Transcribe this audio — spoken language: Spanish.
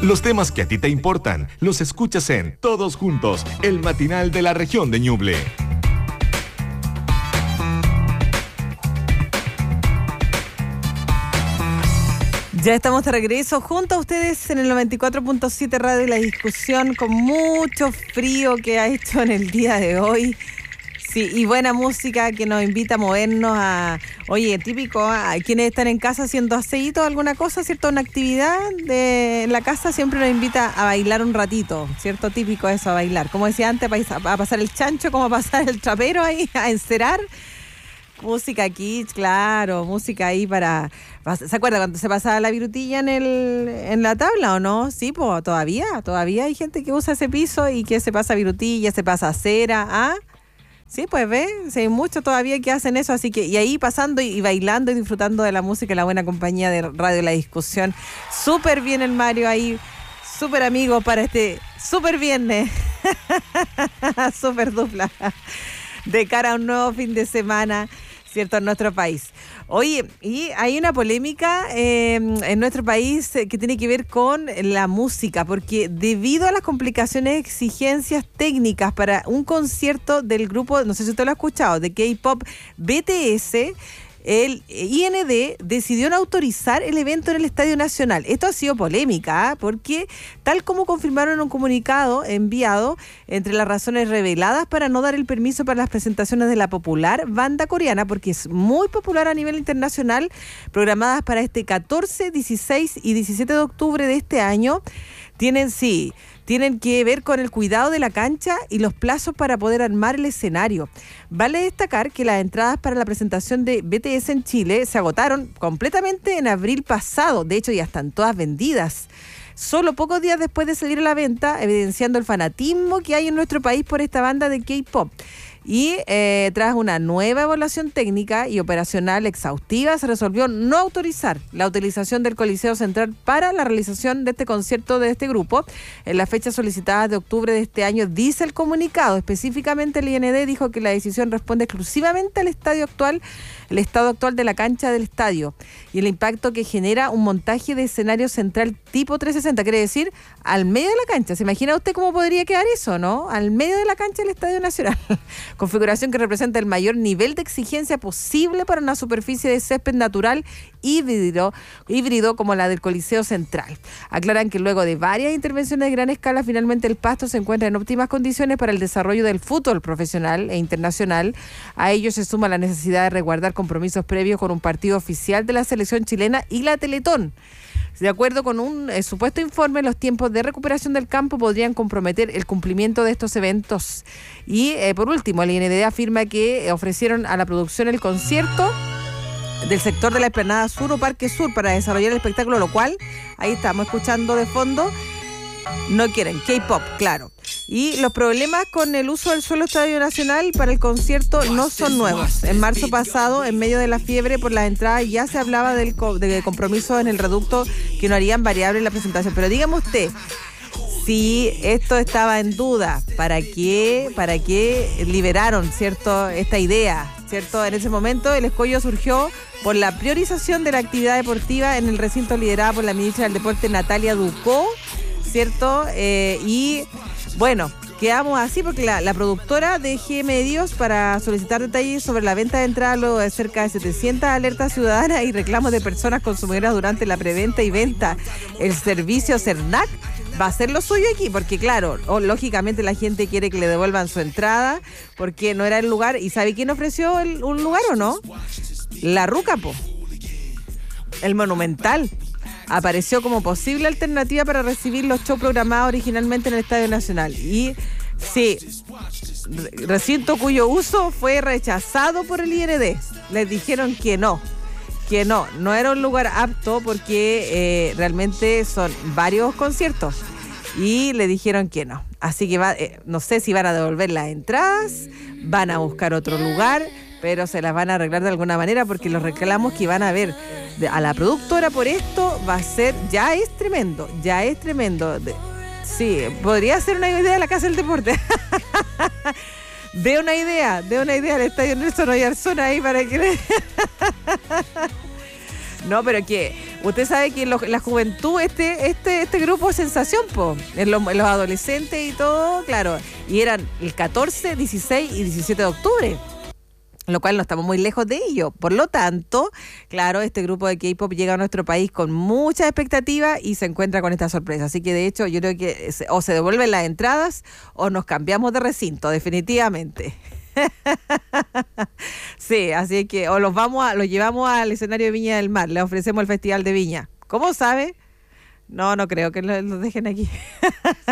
Los temas que a ti te importan los escuchas en Todos Juntos, el matinal de la región de Ñuble. Ya estamos de regreso junto a ustedes en el 94.7 Radio La Discusión, con mucho frío que ha hecho en el día de hoy. Sí, y buena música que nos invita a movernos a... Oye, típico, a quienes están en casa haciendo aseíto, alguna cosa, ¿cierto? Una actividad en la casa siempre nos invita a bailar un ratito, ¿cierto? Típico eso, a bailar. Como decía antes, a pasar el chancho, como a pasar el trapero ahí, a encerar. Música kitsch, claro, música ahí para... ¿Se acuerda cuando se pasaba la virutilla en la tabla o no? Sí, pues todavía hay gente que usa ese piso y que se pasa virutilla, se pasa cera, ¿ah? Sí, pues ve, sí, hay muchos todavía que hacen eso, así que, y ahí pasando y bailando y disfrutando de la música y la buena compañía de Radio La Discusión. Súper bien el Mario ahí, súper amigo para este súper viernes, súper dupla, de cara a un nuevo fin de semana, ¿cierto?, en nuestro país. Oye, y hay una polémica en nuestro país que tiene que ver con la música, porque debido a las complicaciones, exigencias técnicas para un concierto del grupo, no sé si usted lo ha escuchado, de K-pop BTS, el IND decidió no autorizar el evento en el Estadio Nacional. Esto ha sido polémica, porque tal como confirmaron en un comunicado enviado, entre las razones reveladas para no dar el permiso para las presentaciones de la popular banda coreana, porque es muy popular a nivel internacional, programadas para este 14, 16 y 17 de octubre de este año, tienen que ver con el cuidado de la cancha y los plazos para poder armar el escenario. Vale destacar que las entradas para la presentación de BTS en Chile se agotaron completamente en abril pasado. De hecho, ya están todas vendidas. Solo pocos días después de salir a la venta, evidenciando el fanatismo que hay en nuestro país por esta banda de K-pop. Y tras una nueva evaluación técnica y operacional exhaustiva, se resolvió no autorizar la utilización del Coliseo Central para la realización de este concierto de este grupo en la fecha solicitada de octubre de este año, dice el comunicado. Específicamente el IND dijo que la decisión responde exclusivamente al el estado actual de la cancha del estadio y el impacto que genera un montaje de escenario central tipo 360, quiere decir al medio de la cancha. ¿Se imagina usted cómo podría quedar eso, no? Al medio de la cancha del Estadio Nacional. Configuración que representa el mayor nivel de exigencia posible para una superficie de césped natural híbrido como la del Coliseo Central. Aclaran que luego de varias intervenciones de gran escala, finalmente el pasto se encuentra en óptimas condiciones para el desarrollo del fútbol profesional e internacional. A ello se suma la necesidad de resguardar compromisos previos con un partido oficial de la selección chilena y la Teletón. De acuerdo con un supuesto informe, los tiempos de recuperación del campo podrían comprometer el cumplimiento de estos eventos. Y por último, el IND afirma que ofrecieron a la producción el concierto del sector de la Explanada Sur o Parque Sur para desarrollar el espectáculo, lo cual, ahí estamos escuchando de fondo, no quieren, K-pop, claro. Y los problemas con el uso del suelo Estadio Nacional para el concierto no son nuevos. En marzo pasado, en medio de la fiebre por las entradas, ya se hablaba de compromiso en el reducto que no harían variable la presentación. Pero dígame usted, si esto estaba en duda, ¿para qué liberaron, cierto, esta idea? ¿Cierto? En ese momento el escollo surgió por la priorización de la actividad deportiva en el recinto liderada por la ministra del Deporte, Natalia Ducó, ¿cierto? Y bueno, quedamos así porque la productora de G Medios, para solicitar detalles sobre la venta de entradas luego de cerca de 700 alertas ciudadanas y reclamos de personas consumidoras durante la preventa y venta, el servicio CERNAC va a hacer lo suyo aquí, porque claro, lógicamente la gente quiere que le devuelvan su entrada porque no era el lugar. ¿Y sabe quién ofreció un lugar o no? La Ruca, el Monumental. Apareció como posible alternativa para recibir los shows programados originalmente en el Estadio Nacional. Y sí, recinto cuyo uso fue rechazado por el IND. Les dijeron que no era un lugar apto porque realmente son varios conciertos. Y le dijeron que no. Así que no sé si van a devolver las entradas, van a buscar otro lugar, pero se las van a arreglar de alguna manera, porque los reclamos que van a ver a la productora por esto va a ser, ya es tremendo. Sí, podría ser una idea de la Casa del Deporte. de una idea al Estadio Nelson Oyarzún ahí para que... No, pero que Usted sabe que la juventud, este grupo es sensación, en los adolescentes y todo, claro. Y eran el 14, 16 y 17 de octubre. Lo cual no estamos muy lejos de ello. Por lo tanto, claro, este grupo de K-pop llega a nuestro país con mucha expectativa y se encuentra con esta sorpresa. Así que, de hecho, yo creo que o se devuelven las entradas o nos cambiamos de recinto, definitivamente. Sí, así que o los llevamos al escenario de Viña del Mar, le ofrecemos el Festival de Viña. ¿Cómo sabe? No creo que los dejen aquí.